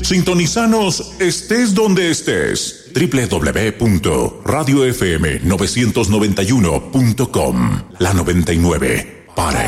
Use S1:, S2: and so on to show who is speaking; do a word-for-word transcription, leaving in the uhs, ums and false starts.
S1: Sintonizanos estés donde estés. doble u doble u doble u punto radio f m novecientos noventa y uno punto com. La noventa y nueve para